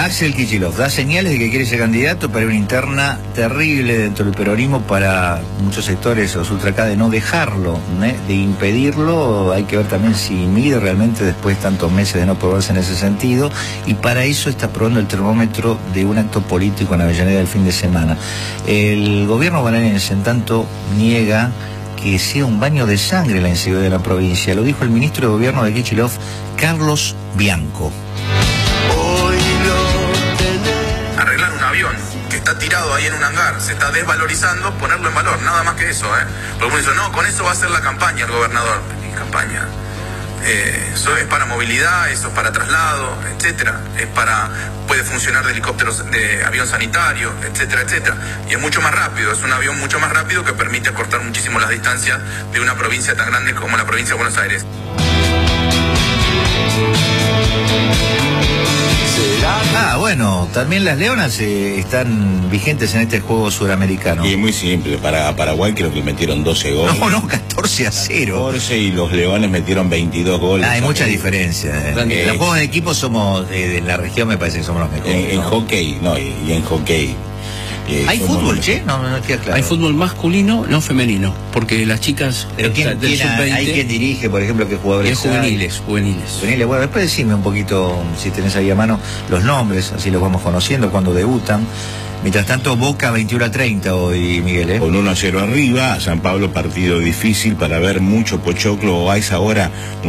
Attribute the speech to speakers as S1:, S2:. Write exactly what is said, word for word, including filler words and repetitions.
S1: Axel Kicillof da señales de que quiere ser candidato, para una interna terrible dentro del peronismo para muchos sectores, los ultracá, de no dejarlo, ¿eh? de impedirlo. Hay que ver también si mide realmente después de tantos meses de no probarse en ese sentido, y para eso está probando el termómetro de un acto político en Avellaneda el fin de semana. El gobierno bonaerense, en tanto, niega que sea un baño de sangre la inseguridad de la provincia. Lo dijo el ministro de Gobierno de Kicillof, Carlos Bianco.
S2: Arreglar un avión que está tirado ahí en un hangar, se está desvalorizando, ponerlo en valor, nada más que eso, ¿eh? Porque uno dice, no, con eso va a hacer la campaña el gobernador. ¿Qué campaña? Eh, eso es para movilidad, eso es para traslado, etcétera. Es para, puede funcionar de helicópteros, de avión sanitario, etcétera, etcétera. Y es mucho más rápido, es un avión mucho más rápido que permite acortar muchísimo las distancias de una provincia tan grande como la provincia de Buenos Aires.
S1: Ah, bueno, también las Leonas eh, están vigentes en este juego suramericano.
S3: Y muy simple, para Paraguay creo que metieron doce goles.
S1: No, no, catorce a cero.
S3: catorce y los Leones metieron veintidós goles.
S1: Ah, hay mucha diferencia. Eh.
S3: Eh,
S1: los juegos de equipo somos, eh, de la región me parece que somos los mejores.
S3: En, en
S1: ¿no?
S3: hockey, no, y, y en hockey.
S1: Eh, ¿Hay fútbol, che? No, no queda claro.
S4: Hay fútbol masculino, no femenino, porque las chicas...
S1: ¿Pero quién,
S4: del
S1: quién
S4: sub veinte,
S1: hay quien dirige, por ejemplo, qué jugadores?
S4: Es juveniles, juveniles.
S1: Juveniles, bueno, después decime un poquito, si tenés ahí a mano, los nombres, así los vamos conociendo, cuando debutan. Mientras tanto, Boca veintiuno a treinta hoy, Miguel, ¿eh?
S3: Con uno a cero arriba, San Pablo partido difícil para ver mucho pochoclo a esa hora.